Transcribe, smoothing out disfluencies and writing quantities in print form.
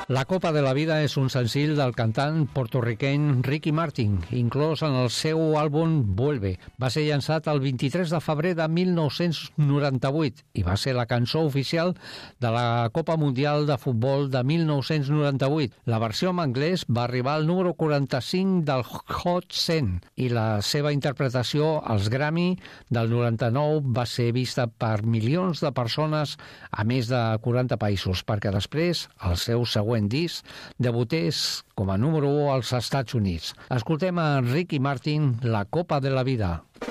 La Copa de la Vida és un senzill del cantant porto-riqueny Ricky Martin, inclòs en el seu àlbum Vuelve. Va ser llançat el 23 de febrer de 1998 i va ser la cançó oficial de la Copa Mundial de Futbol de 1998. La versió en anglès va arribar al número 45 del Hot 100 i la seva interpretació als Grammy del 99 va ser vista per milions de persones a més de 40 països, perquè després el seu següent disc debutés com a número 1 als Estats Units. Escoltem a Ricky Martin, La Copa de la Vida.